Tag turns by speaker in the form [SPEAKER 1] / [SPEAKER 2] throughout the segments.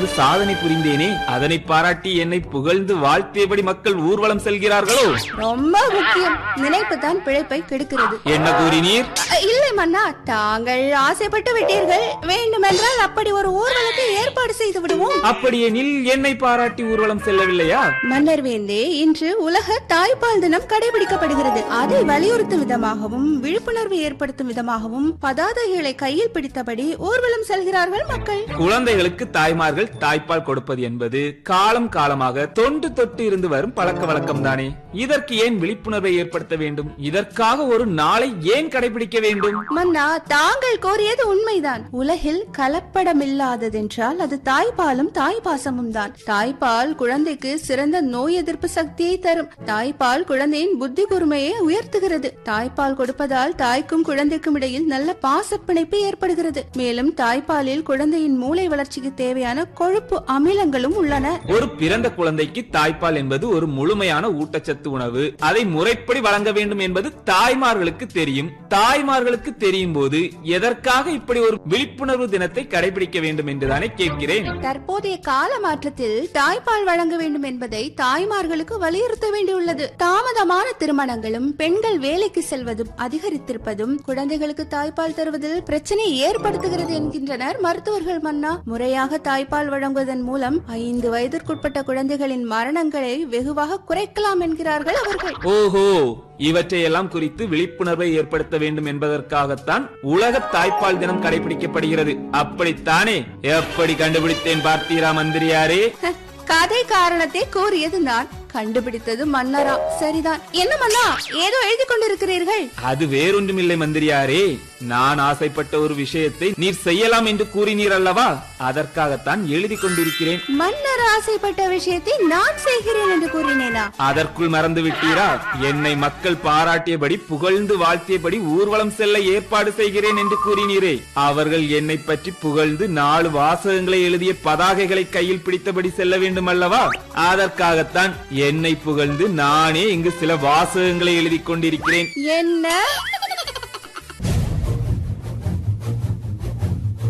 [SPEAKER 1] கடந்து சாதனை புரிந்தேனே, அதனை பாராட்டி என்னை புகழ்ந்து வாழ்த்தியபடி மக்கள் ஊர்வலம் செல்கிறார்களோ?
[SPEAKER 2] ரொம்ப முக்கியம். நினைப்பு தான் பிழைப்பை கெடுக்கிறது.
[SPEAKER 1] என்ன கூறினீர்?
[SPEAKER 2] இல்லை மன்னா, தாங்கள் ஆசைப்பட்டு விட்டீர்கள். வேண்டுமென்றால் அப்படி ஒரு ஊர்வலத்தை ஏற்பாடு செய்து விடுவோம்.
[SPEAKER 1] அப்படியெனில் என்னை பாராட்டி ஊர்வலம் செல்லவில்லையா?
[SPEAKER 2] மன்னர் வேந்தே, இன்று உலக தாய்ப்பால் தினம் கடைபிடிக்கப்படுகிறது. அதை வலியுறுத்தும் விதமாகவும் விழிப்புணர்வு ஏற்படுத்தும் விதமாகவும் பதாதைகளை கையில் பிடித்தபடி ஊர்வலம் செல்கிறார்கள் மக்கள்.
[SPEAKER 1] குழந்தைகளுக்கு தாய்மார்கள் தாய்ப்பால் கொடுப்பது என்பது காலம் காலமாக தொன்று தொட்டு இருந்து வரும் பழக்க வழக்கம் தானே. இதற்கு ஏன் விழிப்புணர்வை ஏற்படுத்த வேண்டும்? இதற்காக ஒரு நாளை ஏன் கடைபிடிக்க வேண்டும்?
[SPEAKER 2] மன்னா, தாங்கள் கோரியது உண்மைதான். உலகில் கலப்படமில்லாததென்றால் அது தாய்ப்பாலும் தாய்ப்பாசமும் தான். தாய்ப்பால் குழந்தைக்கு சிறந்த நோய் எதிர்ப்பு சக்தியை தரும். தாய்ப்பால் குழந்தையின் புத்தி கூர்மையை உயர்த்துகிறது. தாய்ப்பால் கொடுப்பதால் தாய்க்கும் குழந்தைக்கும் இடையில் நல்ல பாசப்பிணைப்பு ஏற்படுகிறது. மேலும் தாய்ப்பாலில் குழந்தையின் மூளை வளர்ச்சிக்கு தேவையான கொழுப்பு அமிலங்களும் உள்ளன.
[SPEAKER 1] ஒரு பிறந்த குழந்தைக்கு தாய்ப்பால் என்பது ஒரு முழுமையான ஊட்டச்சத்து உணவு. அதை முறைப்படி வழங்க வேண்டும் என்பது தாய்மார்களுக்கு தெரியும். தாய்மார்களுக்கு தெரியும் போது எதற்காக இப்படி ஒரு விழிப்புணர்வு தினத்தை கடைபிடிக்க வேண்டும் என்றுதானே கேட்கிறேன்.
[SPEAKER 2] தற்போதைய கால மாற்றத்தில் தாய்ப்பால் வழங்க வேண்டும் என்பதை தாய்மார்களுக்கு வலியுறுத்த வேண்டியுள்ளது. தாமதமான திருமணங்களும் பெண்கள் வேலைக்கு செல்வதும் அதிகரித்திருப்பதும் குழந்தைகளுக்கு தாய்ப்பால் தருவதில் பிரச்சனை ஏற்படுத்துகிறது என்கின்றனர் மருத்துவர்கள். மன்னா, முறையாக தாய்ப்பால் வழங்குவதன் மூலம் 5 வயதிற்குட்பட்ட குழந்தைகளின் மரணங்களை வெகுவாக குறைக்கலாம் என்கிறார்கள் அவர்கள்.
[SPEAKER 1] ஓஹோ, இவற்றையெல்லாம் குறித்து விழிப்புணர்வை ஏற்படுத்த வேண்டும் என்பதற்காகத்தான் உலக தாய்ப்பால் தினம் கடைபிடிக்கப்படுகிறது. அப்படித்தானே? எப்படி கண்டுபிடித்தேன் பார்த்தீரா மந்திரியாரே?
[SPEAKER 2] கதை காரணத்தை கூறியது நான், கண்டுபிடித்தது மன்னரா. சரிதான். என்ன மன்னா, ஏதோ எழுதி கொண்டிருக்கிறீர்கள்?
[SPEAKER 1] அது வேறொன்றுமில்லை மந்திரியாரே, நான் ஆசைப்பட்ட ஒரு விஷயத்தை நீர் செய்யலாம் என்று கூறினீர் அல்லவா, அதற்காகத்தான் எழுதி கொண்டிருக்கிறேன்.
[SPEAKER 2] மன்னர் ஆசைப்பட்ட விஷயத்தை நான் செய்கிறேன் என்று கூறினேனா?
[SPEAKER 1] அதற்குள் மறந்து விட்டீரா? என்னை மக்கள் பாராட்டியபடி புகழ்ந்து வாழ்த்தியபடி ஊர்வலம் செல்ல ஏற்பாடு செய்கிறேன் என்று கூறினீரே. அவர்கள் என்னை பற்றி புகழ்ந்து 4 வாசகங்களை எழுதிய பதாகைகளை கையில் பிடித்தபடி செல்ல வேண்டும் அல்லவா? அதற்காகத்தான் என்னை புகழ்ந்து நானே இங்கு சில வாசகங்களை எழுதி கொண்டிருக்கிறேன்.
[SPEAKER 2] என்ன?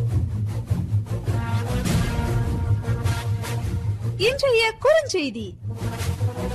[SPEAKER 3] இன்றைய குறுஞ்செய்தி.